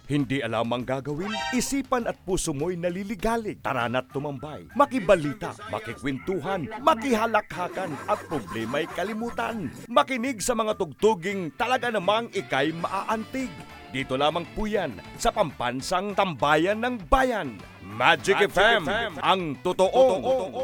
Hindi alam ang gagawin? Isipan at puso mo'y naliligalig. Tara na't tumambay. Makibalita, makikwentuhan, makihalakhakan at problema'y kalimutan. Makinig sa mga tugtuging talaga namang ika'y maaantig. Dito lamang po yan sa Pambansang Tambayan ng Bayan. Magic FM, ang totoong